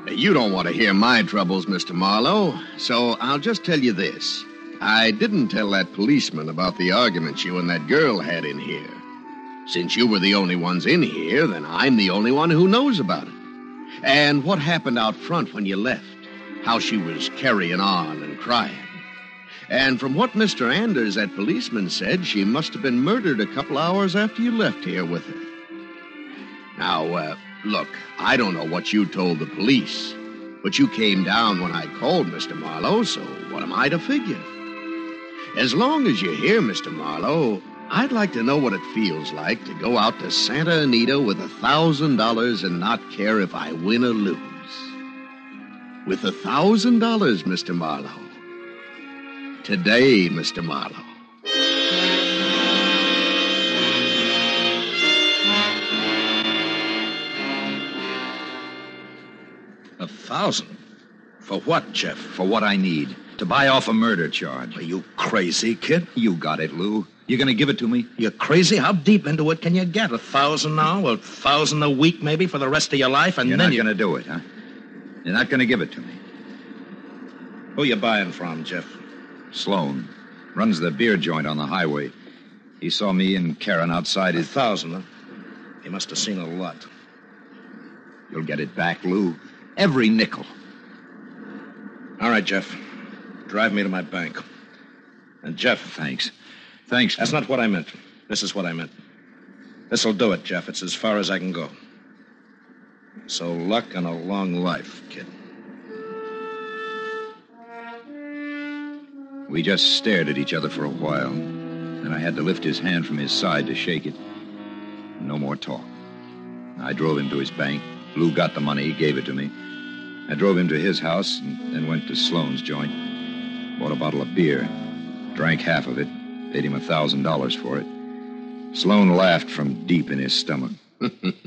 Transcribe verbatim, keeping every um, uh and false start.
You don't want to hear my troubles, Mister Marlowe, so I'll just tell you this. I didn't tell that policeman about the argument you and that girl had in here. Since you were the only ones in here, then I'm the only one who knows about it. And what happened out front when you left, how she was carrying on and crying. And from what Mister Anders, that policeman, said, she must have been murdered a couple hours after you left here with her. Now, uh, look, I don't know what you told the police, but you came down when I called, Mister Marlowe, so what am I to figure? As long as you're here, Mister Marlowe, I'd like to know what it feels like to go out to Santa Anita with a thousand dollars and not care if I win or lose. With a thousand dollars, Mister Marlowe. Today, Mister Marlowe. A thousand? For what, Jeff? For what I need. To buy off a murder charge. Are you crazy, kid? You got it, Lou. You gonna give it to me? You're crazy? How deep into it can you get? A thousand now? A thousand a week, maybe, for the rest of your life? And You're then not you... gonna do it, huh? You're not gonna give it to me. Who you buying from, Jeff? Sloan. Runs the beer joint on the highway. He saw me and Karen outside A his... thousand, huh? He must have seen a lot. You'll get it back, Lou. Every nickel. All right, Jeff. Drive me to my bank. And, Jeff... Thanks. Thanks. That's not what I meant. This is what I meant. This'll do it, Jeff. It's as far as I can go. So luck and a long life, kid. We just stared at each other for a while. Then I had to lift his hand from his side to shake it. No more talk. I drove him to his bank. Lou got the money. He gave it to me. I drove him to his house and then went to Sloan's joint. Bought a bottle of beer. Drank half of it. Paid him a thousand dollars for it. Sloan laughed from deep in his stomach.